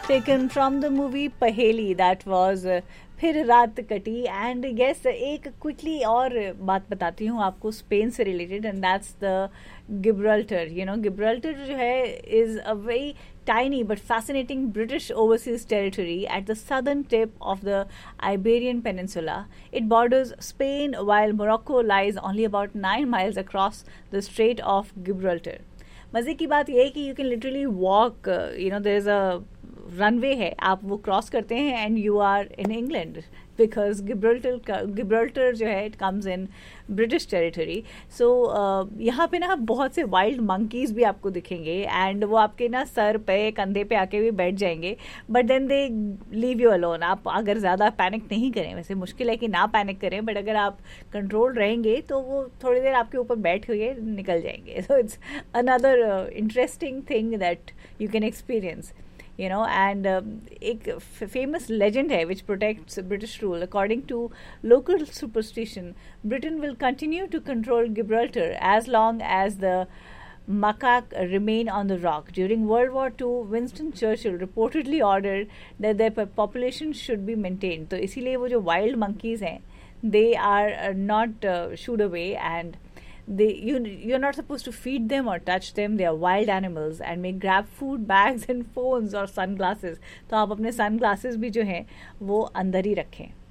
taken from the movie Paheli, that was फिर रात कटी. एंड यस, एक क्विकली और बात बताती हूँ आपको स्पेन से related, and that's the Gibraltar. Gibraltar जो है is a very tiny but fascinating British overseas territory at the southern tip of the Iberian Peninsula. It borders Spain, while Morocco lies only about 9 miles across the Strait of Gibraltar. मज़े की बात यह है कि you can literally walk, there is a runway है, आप वो cross करते हैं and you are in England, because Gibraltar जो है it comes in British territory. सो यहाँ पे ना बहुत से वाइल्ड मंकीज़ भी आपको दिखेंगे, एंड वो आपके ना सर पे कंधे पे आके भी बैठ जाएंगे, but then they leave you alone. आप अगर ज़्यादा पैनिक नहीं करें, वैसे मुश्किल है कि ना पैनिक करें, बट अगर आप कंट्रोल रहेंगे तो वो थोड़ी देर आपके ऊपर बैठ के निकल जाएंगे. So it's another interesting thing that you can experience. And एक famous legend है which protects British rule. According to local superstition, Britain will continue to control Gibraltar as long as the macaque remain on the rock. During World War II, Winston Churchill reportedly ordered that their population should be maintained. तो इसीलिए वो जो wild monkeys हैं, they are not shooed away, and you're not supposed to feed them or touch them. They are wild animals and may grab food, bags and phones or sunglasses. तो आप अपने sunglasses भी जो हैं वो अंदर ही रखें.